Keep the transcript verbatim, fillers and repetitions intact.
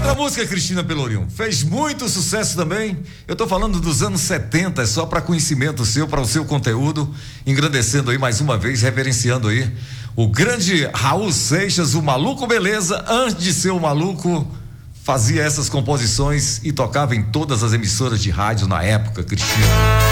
Outra música, Cristina Pelourinho, fez muito sucesso também. Eu tô falando dos anos setenta, é só para conhecimento seu, para o seu conteúdo, engrandecendo aí mais uma vez, reverenciando aí o grande Raul Seixas, o Maluco Beleza. Antes de ser o Maluco, fazia essas composições e tocava em todas as emissoras de rádio na época, Cristina.